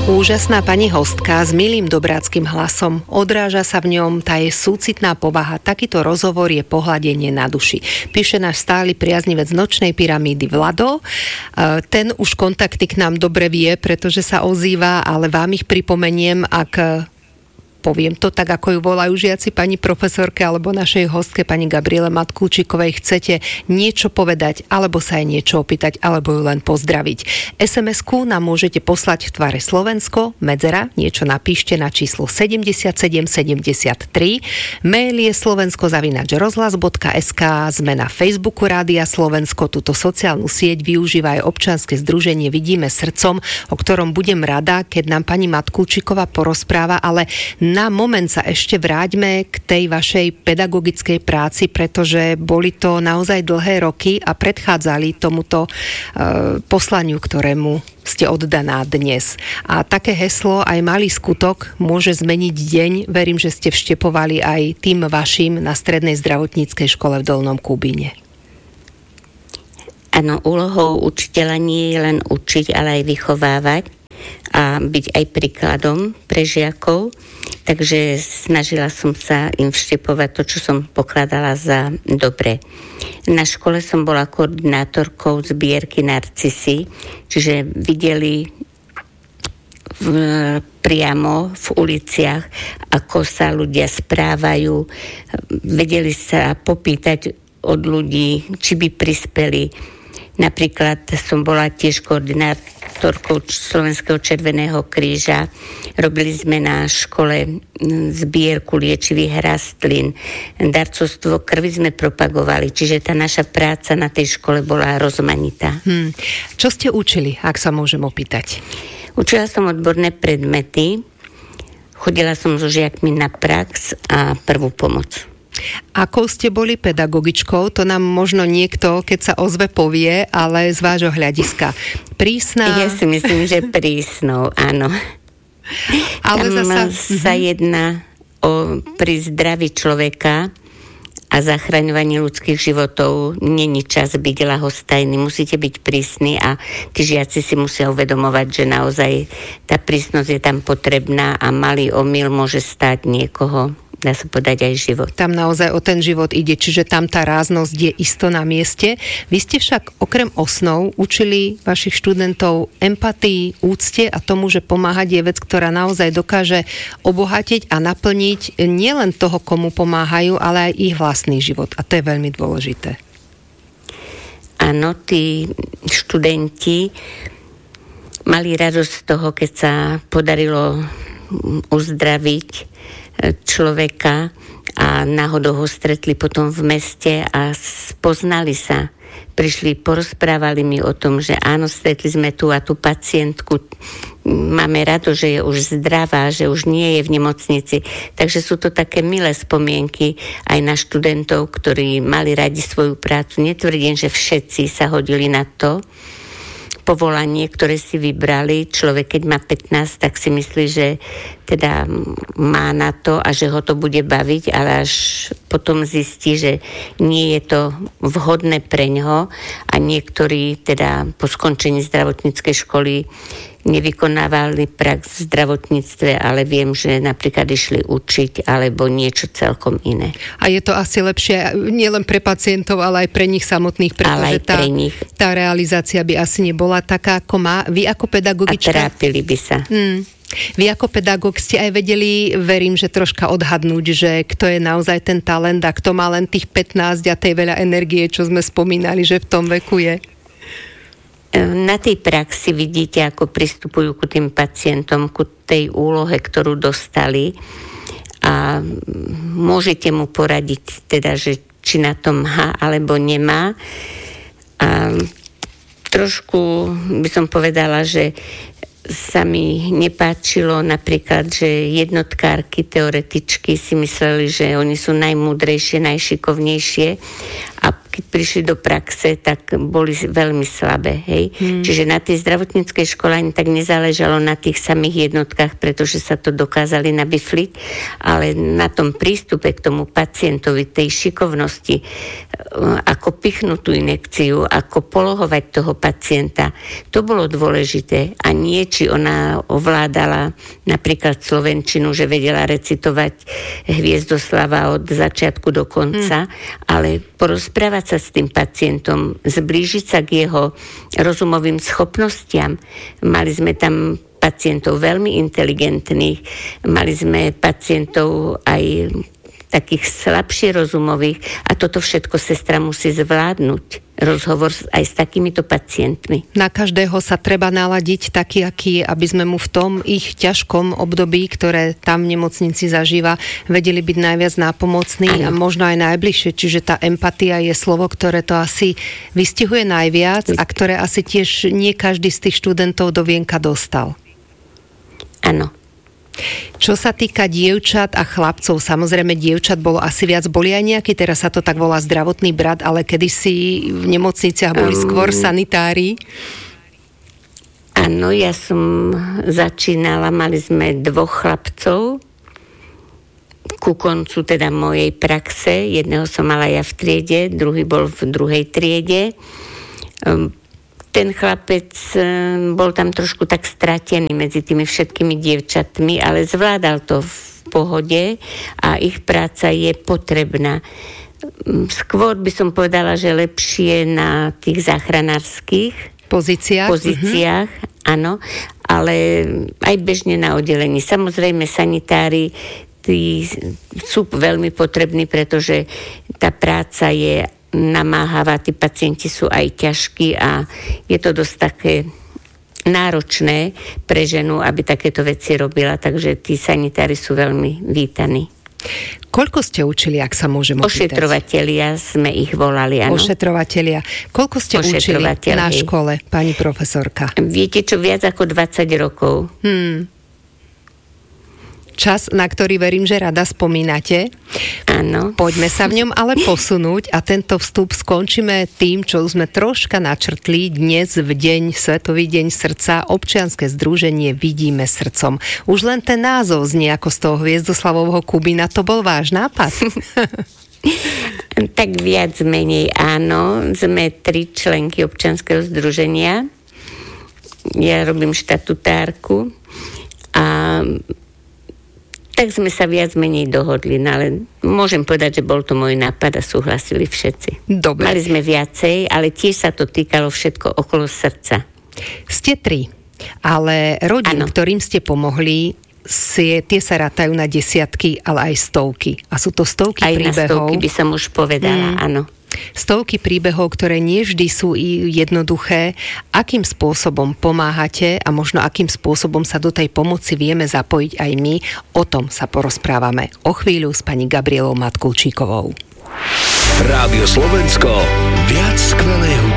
Úžasná pani hostka s milým dobráckym hlasom. Odráža sa v ňom tá jej súcitná povaha. Takýto rozhovor je pohľadenie na duši. Píše náš stály priaznivec Nočnej pyramídy Vlado. Ten už kontakty k nám dobre vie, pretože sa ozýva, ale vám ich pripomeniem, ak poviem to tak, ako ju volajú žiaci pani profesorke alebo našej hostke pani Gabriele Matkulčíkovej, chcete niečo povedať, alebo sa jej niečo opýtať, alebo ju len pozdraviť. SMS-ku nám môžete poslať v tvare Slovensko, medzera, niečo napíšte na číslo 7773. Mail je slovensko@rozhlas.sk, sme na Facebooku Rádia Slovensko, túto sociálnu sieť využíva aj občianske združenie Vidíme srdcom, o ktorom budem rada, keď nám pani Matkulčíková porozpráva, ale na moment sa ešte vráťme k tej vašej pedagogickej práci, pretože boli to naozaj dlhé roky a predchádzali tomuto poslaniu, ktorému ste oddaná dnes. A také heslo, aj malý skutok, môže zmeniť deň. Verím, že ste vštepovali aj tým vašim na Strednej zdravotníckej škole v Dolnom Kubíne. Áno, úlohou učiteľa nie je len učiť, ale aj vychovávať a byť aj príkladom pre žiakov. Takže snažila som sa im vštepovať to, čo som pokladala za dobre. Na škole som bola koordinátorkou zbierky Narcisy, čiže videli priamo v uliciach, ako sa ľudia správajú. Vedeli sa popýtať od ľudí, či by prispeli. Napríklad som bola tiež koordinátorkou Slovenského Červeného kríža. Robili sme na škole zbierku liečivých rastlín. Darcovstvo krvi sme propagovali, čiže tá naša práca na tej škole bola rozmanitá. Čo ste učili, ak sa môžem opýtať? Učila som odborné predmety. Chodila som so žiakmi na prax a prvú pomoc. Ako ste boli pedagogičkou, to nám možno niekto, keď sa ozve, povie, ale z vášho hľadiska. Prísna? Ja si myslím, že prísnou, áno. Ale tam sa jedná pri zdraví človeka a zachraňovaní ľudských životov není čas byť ľahostajný, musíte byť prísni a tí žiaci si musia uvedomovať, že naozaj tá prísnosť je tam potrebná a malý omyl môže stáť niekoho, dá sa povedať, aj život. Tam naozaj o ten život ide, čiže tam tá ráznosť je isto na mieste. Vy ste však okrem osnov učili vašich študentov empatii, úcte a tomu, že pomáhať je vec, ktorá naozaj dokáže obohatiť a naplniť nielen toho, komu pomáhajú, ale aj ich vlastný život. A to je veľmi dôležité. Áno, tí študenti mali radosť z toho, keď sa podarilo uzdraviť človeka a náhodou ho stretli potom v meste a spoznali sa. Prišli, porozprávali mi o tom, že áno, stretli sme tu a tú pacientku. Máme rado, že je už zdravá, že už nie je v nemocnici. Takže sú to také milé spomienky aj na študentov, ktorí mali radi svoju prácu. Netvrdím, že všetci sa hodili na to povolanie, ktoré si vybrali. Človek, keď má 15, tak si myslí, že teda má na to a že ho to bude baviť, ale až potom zistí, že nie je to vhodné pre ňoho a niektorí teda po skončení zdravotníckej školy nevykonávali prax v zdravotníctve, ale viem, že napríklad išli učiť alebo niečo celkom iné. A je to asi lepšie nielen pre pacientov, ale aj pre nich samotných, pretože tá realizácia by asi nebola taká, ako má. Vy ako pedagogička... A trápili by sa. Vy ako pedagóg ste aj vedeli, verím, že troška odhadnúť, že kto je naozaj ten talent a kto má len tých 15 a tej veľa energie, čo sme spomínali, že v tom veku je. Na tej praxi vidíte, ako pristupujú ku tým pacientom, ku tej úlohe, ktorú dostali a môžete mu poradiť, teda, že či na tom má alebo nemá. A trošku by som povedala, že sa mi nepáčilo napríklad, že jednotkárky, teoretičky si mysleli, že oni sú najmúdrejšie, najšikovnejšie a keď keď prišli do praxe, tak boli veľmi slabé. Hej? Čiže na tej zdravotníckej škole ani tak nezáležalo na tých samých jednotkách, pretože sa to dokázali nabifliť, ale na tom prístupe k tomu pacientovi, tej šikovnosti, ako pichnúť tú injekciu, ako polohovať toho pacienta, to bolo dôležité. A nie, či ona ovládala napríklad slovenčinu, že vedela recitovať Hviezdoslava od začiatku do konca, ale porozprávať sa s tým pacientom, zblížiť sa k jeho rozumovým schopnostiam. Mali sme tam pacientov veľmi inteligentných, mali sme pacientov aj takých slabšie rozumových a toto všetko sestra musí zvládnuť. Rozhovor aj s takýmito pacientmi. Na každého sa treba naladiť taký, aký, aby sme mu v tom ich ťažkom období, ktoré tam v nemocnici zažíva, vedeli byť najviac nápomocní a možno aj najbližšie. Čiže tá empatia je slovo, ktoré to asi vystihuje najviac a ktoré asi tiež nie každý z tých študentov do vienka dostal. Áno. Čo sa týka dievčat a chlapcov, samozrejme dievčat bolo asi viac, boli aj nejaký, teraz sa to tak volá zdravotný brat, ale kedysi v nemocniciach boli skôr sanitári. Áno, ja som začínala, mali sme 2 chlapcov ku koncu teda mojej praxe, jedného som mala ja v triede, druhý bol v druhej triede. Ten chlapec bol tam trošku tak stratený medzi tými všetkými dievčatmi, ale zvládal to v pohode a ich práca je potrebná. Skôr by som povedala, že lepšie na tých záchranárskych pozíciách, áno, ale aj bežne na oddelení. Samozrejme sanitári, tí sú veľmi potrební, pretože tá práca je namáhavá, tí pacienti sú aj ťažkí a je to dosť také náročné pre ženu, aby takéto veci robila, takže tí sanitári sú veľmi vítaní. Koľko ste učili, ak sa môžem opýtať? Ošetrovatelia sme ich volali, áno. Ošetrovatelia. Koľko ste učili na škole, pani profesorka? Viete čo, viac ako 20 rokov. Čas, na ktorý verím, že rada spomínate. Áno. Poďme sa v ňom ale posunúť a tento vstup skončíme tým, čo sme troška načrtli dnes v deň, Svetový deň srdca, občianske združenie Vidíme srdcom. Už len ten názov znie ako z toho Hviezdoslavovho Kubína, to bol váš nápad? Tak viac menej áno. Sme 3 členky občianskeho združenia. Ja robím štatutárku a tak sme sa viac menej dohodli, no ale môžem povedať, že bol to môj nápad a súhlasili všetci. Dobre. Mali sme viacej, ale tiež sa to týkalo všetko okolo srdca. Ste 3, ale rodín, ktorým ste pomohli, tie sa rátajú na desiatky, ale aj stovky. A sú to stovky aj príbehov. Aj na stovky by som už povedala, áno. Stovky príbehov, ktoré nie vždy sú jednoduché. Akým spôsobom pomáhate a možno akým spôsobom sa do tej pomoci vieme zapojiť aj my, o tom sa porozprávame o chvíľu s pani Gabrielou Matkulčíkovou. Rádio Slovensko, viac skvelého